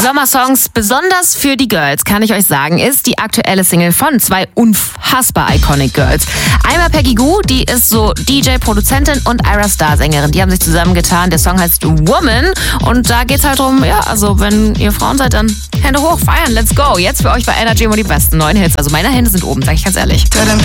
Sommersongs besonders für die Girls, kann ich euch sagen, ist die aktuelle Single von zwei unfassbar iconic Girls. Einmal Peggy Gou, die ist so DJ, Produzentin, und Ayra Starr, Sängerin. Die haben sich zusammengetan. Der Song heißt Woman und da geht's halt drum, ja, also wenn ihr Frauen seid, dann Hände hoch, feiern, let's go. Jetzt für euch bei Energy immer die besten neuen Hits. Also meine Hände sind oben, sag ich ganz ehrlich. Ja, dann